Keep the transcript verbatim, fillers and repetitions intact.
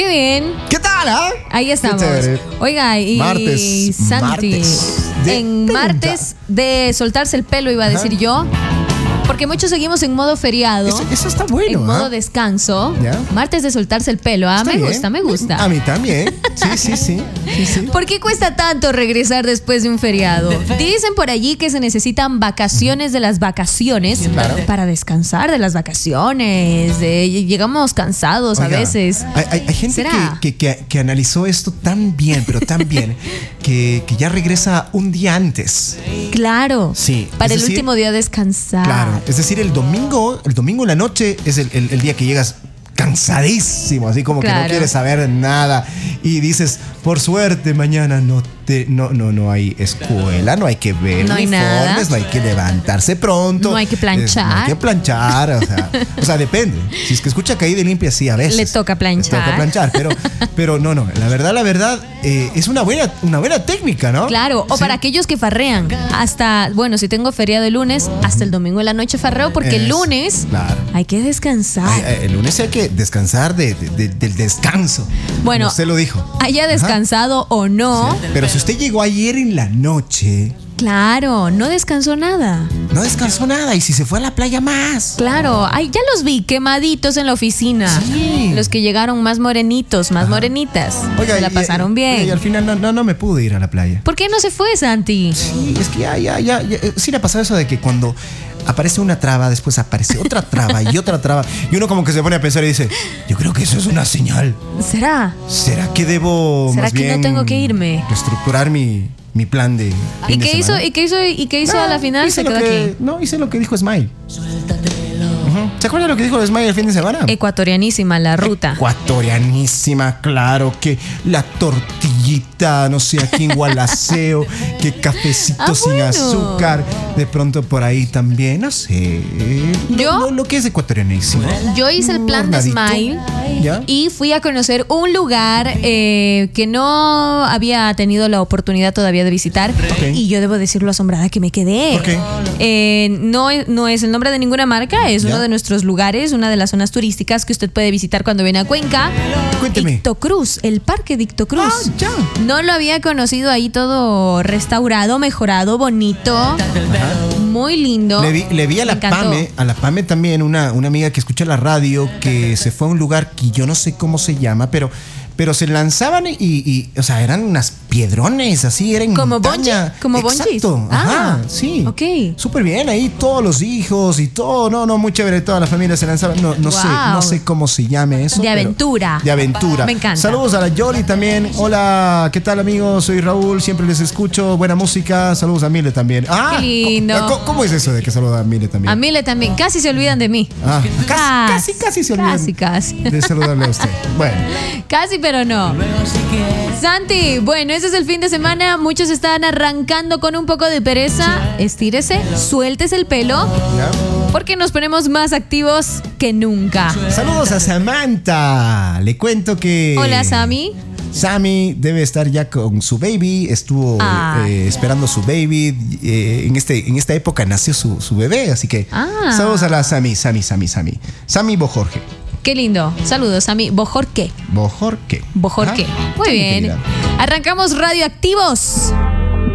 Qué bien. ¿Qué tal, ah? ¿eh? Ahí estamos. Oiga, y martes, Santi, martes de en pregunta. martes de soltarse el pelo, iba a decir Ajá. yo. Porque muchos seguimos en modo feriado. Eso, eso está bueno. En modo ¿ah? descanso. ¿Ya? Martes de soltarse el pelo. Ah, Está me bien. gusta, me gusta. A mí también. Sí, sí, sí. sí, sí. ¿Por qué cuesta tanto regresar después de un feriado? Dicen por allí que se necesitan vacaciones de las vacaciones Claro. para descansar de las vacaciones. Eh, llegamos cansados Oiga, a veces. Hay, hay- hay gente ¿Será? que, que, que- que analizó esto tan bien, pero tan bien, que, que ya regresa un día antes. Claro. Sí, Para es el decir, último día descansar. Claro. Es decir, el domingo, el domingo en la noche es el, el- el día que llegas cansadísimo, así como que Claro. no quieres saber nada. Y dices, por suerte, mañana no te, no, no, no hay escuela, no hay que ver No hay uniformes, nada. no hay que levantarse pronto. No hay que planchar. es- no hay que planchar, o sea, o sea, depende. Si es que escucha caída y limpia, sí, a veces. Le toca planchar. Le toca planchar, pero, pero no, no. La verdad, la verdad, eh, es una buena, una buena técnica, ¿no? Claro, o Sí. para aquellos que farrean. Hasta, bueno, si tengo feriado el lunes, hasta el domingo en la noche farreo, porque el Es- lunes claro. hay que descansar. Ay, ay, el lunes hay que descansar de, de- de- del descanso. Bueno, como usted lo dijo. Haya Ajá. descansado o no, Pero si usted llegó ayer en la noche, claro, no descansó nada. no descansó nada. Y si se fue a la playa más. Claro, ay, ya los vi quemaditos en la oficina. Sí. Los que llegaron más morenitos, más morenitas. Oiga, se la y- pasaron y- bien. oiga, y al final no, no, no me pude ir a la playa. ¿Por qué no se fue, Santi? Sí, es que ya, ya, ya, ya. eh, Sí le ha pasado eso de que cuando aparece una traba, después aparece otra traba y otra traba. Y uno como que se pone a pensar y dice, yo creo que eso es una señal. ¿Será? ¿Será que debo ¿Será más que no bien tengo que irme? reestructurar mi, mi plan de ¿Y fin de qué hizo? semana? ¿Y qué hizo? ¿Y qué hizo No, a la final? hice Se lo quedó que- aquí. No, hice lo que dijo Smile. Ujú. ¿Se acuerda lo que dijo Smile el fin de semana? Ecuatorianísima la ruta. Ecuatorianísima, claro, que la tortillita, no sé, aquí en Gualaceo, que cafecito Ah, sin bueno. azúcar, de pronto por ahí también, no sé. Lo, Yo- lo, lo que es ecuatorianísimo. Yo hice el plan de Hornadito. Smile ¿Ya? y fui a conocer un lugar eh, que no había tenido la oportunidad todavía de visitar. Ok. Y yo debo decir lo asombrada que me quedé. ¿Por qué? Eh, no, es- no es el nombre de ninguna marca, es ¿Ya? uno de nuestros lugares, una de las zonas turísticas que usted puede visitar cuando viene a Cuenca. Cuénteme. Ictocruz, el parque de Ictocruz. Ah, ya. No lo había conocido ahí todo restaurado, mejorado, bonito. Muy lindo. Le vi, le vi a Me la encantó. Pame, a la Pame también, una, una amiga que escucha la radio, que se fue a un lugar que yo no sé cómo se llama, pero, pero se lanzaban y, y, o sea, eran unas piedrones, así, eran ¿Como montaña. bungee? ¿Como bungees? Exacto, ajá, Ah, sí. ok. Súper bien, ahí todos los hijos y todo, no, no, muy chévere, toda la familia se lanzaba, no, no sé, Wow. no sé cómo se llame eso. De pero- aventura. De aventura. Me encanta. Saludos a la Yoli también, hola, ¿qué tal amigos? Soy Raúl, siempre les escucho, buena música, saludos a Mile también. Ah, Qué lindo. ¿cómo, cómo es eso de que saluda a Mile también? A Mile también. Casi se olvidan de mí. Ah, casi, casi, casi se olvidan Casi, casi. de saludarle a usted. Bueno, Casi, pero no. Santi, bueno, ese es el fin de semana. Muchos están arrancando con un poco de pereza. Estírese, suéltese el pelo, ya. porque nos ponemos más activos que nunca. Saludos a Samantha. Le cuento que. Hola, Sammy. Sammy debe estar ya con su baby. Estuvo Ah. eh, esperando su baby. Eh, en, este, en esta época nació su, su bebé. Así que Ah. saludos a la Sammy, Sammy, Sammy, Sammy. Sammy Bojorge. Qué lindo. Saludos, Sammy. Bojorque. Bojorque. Bojorque. Ajá. Muy Sí, mi bien. querida. Arrancamos radioactivos.